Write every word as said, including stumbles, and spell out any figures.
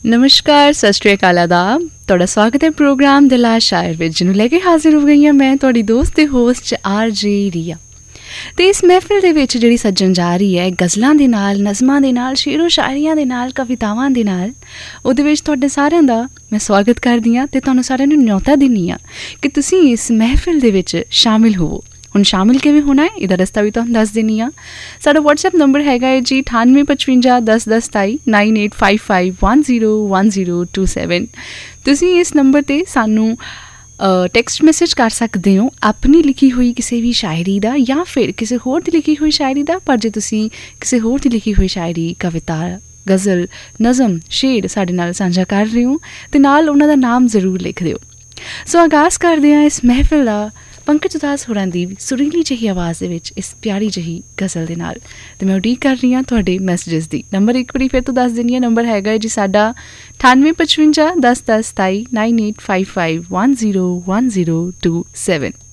नमस्कार, सत श्री अकाल, आदाब। तुहाडा स्वागत है प्रोग्राम दिल आ शायर विच, जिन्हों लैके हाजिर हो गई हाँ मैं तुहाडी दोस्त ते होस्ट आर जे रिया। तो इस महफिल दे विच जिहड़ी सज्जन जा रही है गज़लां दे नाल, नज़मां दे नाल, शेरो शायरियां दे नाल, कवितावां दे नाल, उहदे विच तुहाडे सारिआं दा मैं स्वागत करदी हाँ ते तुहानूं सारिआं नूं न्यौता दिंदी हाँ कि तुसीं इस महफिल दे विच शामिल होवो। हुण शामिल किवें होना है इहदा रस्ता भी तुहानूं दस दिंदी हाँ। साडा व्हाट्सएप नंबर हैगा है जी अठानवे पचवंजा दस दस सताई nine eight five five one zero one zero two seven. तुसीं इस नंबर ते सानूं टैक्सट मैसेज कर सकते हो अपनी लिखी हुई किसी भी शायरी का या फिर किसी होर दी लिखी हुई शायरी का। पर जे तुसीं किसी होर दी लिखी हुई शायरी, कविता, गज़ल, नज़म, शेर साडे नाल साझा कर रहे हो तो नाल उन्हां दा नाम जरूर लिख दिओ। सो आगाज़ करदे हां इस महफिल का पंकज उदास होरां दी सुरीली जही आवाज़ दे विच इस प्यारी जही गज़ल दे नाल। ते मैं उਡੀਕ कर रही हाँ तुहाडे मैसेजेस दी। नंबर एक बारी फिर तो दस दिंदी हाँ, नंबर हैगा जी साडा अठानवे पचवंजा दस दस सताई nine eight five five one zero one zero two seven.